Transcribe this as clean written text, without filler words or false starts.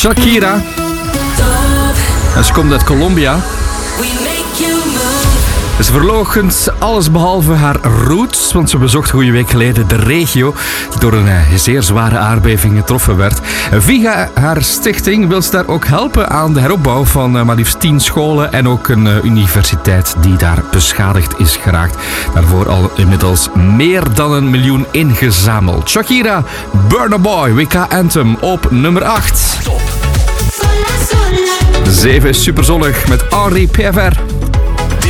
Shakira. En ze komt uit Colombia. Ze verloochent alles behalve haar roots, want ze bezocht goede week geleden de regio die door een zeer zware aardbeving getroffen werd. Via haar stichting wil ze daar ook helpen aan de heropbouw van maar liefst 10 scholen en ook een universiteit die daar beschadigd is geraakt. Daarvoor al inmiddels meer dan 1 miljoen ingezameld. Shakira, Burna Boy, WK Anthem op nummer 8. 7 is superzonnig met Henri Pevert.